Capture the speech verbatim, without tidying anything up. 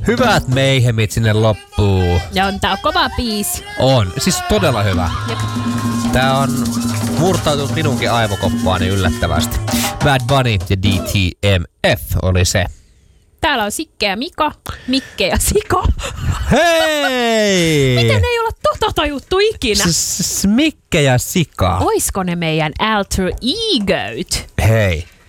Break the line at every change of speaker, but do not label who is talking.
Hyvät meihemit sinne loppuun.
Ja on tää on kova biisi.
On. Siis todella hyvä.
Jep.
Tää on murtautunut minunkin aivokoppaani yllättävästi. Bad Bunny ja D T M F oli se.
Täällä on Sikke ja Mika. Mikke ja Sika.
Hei!
Miten ei olla tota tajuttu ikinä?
S- Mikke ja Sika.
Oisko ne meidän alter ego't?
Hei.